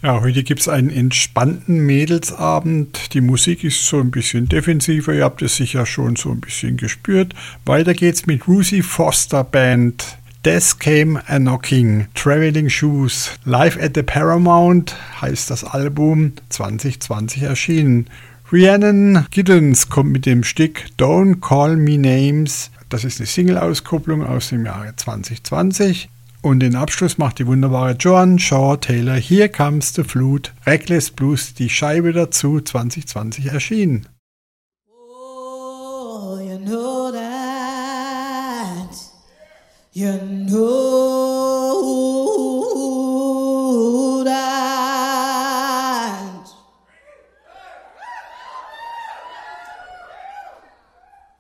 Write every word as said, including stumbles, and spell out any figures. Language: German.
Ja, heute gibt es einen entspannten Mädelsabend. Die Musik ist so ein bisschen defensiver, ihr habt es sicher schon so ein bisschen gespürt. Weiter geht's mit Ruthie Foster Band. Death Came a Knocking, Traveling Shoes, Live at the Paramount heißt das Album, zwanzig zwanzig erschienen. Rhiannon Giddens kommt mit dem Stück Don't Call Me Names. Das ist eine Single-Auskopplung aus dem Jahre zwanzig zwanzig. Und den Abschluss macht die wunderbare Joan Shaw Taylor. Here Comes the Flute, Reckless Blues, die Scheibe dazu, zwanzig zwanzig erschienen. Oh, you know that, you know